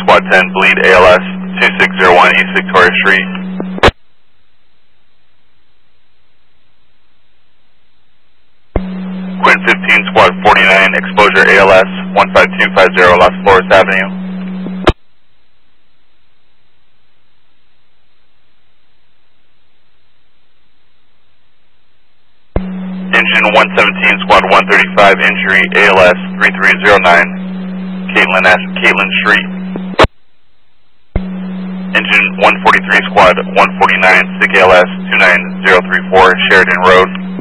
Squad 10, bleed ALS 2601 East Victoria Street. Quint 15, Squad 49, exposure ALS 15250 Las Flores Avenue. Engine 117, Squad 135, injury ALS 3309 Caitlin Street. Engine 143, Squad 149, SIG ALS 29034 Sheridan Road.